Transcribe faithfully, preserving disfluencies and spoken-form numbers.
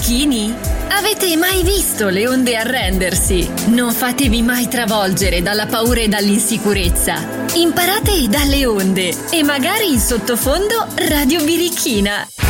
birichini? Avete mai visto le onde arrendersi? Non fatevi mai travolgere dalla paura e dall'insicurezza. Imparate dalle onde e magari in sottofondo Radio Birichina.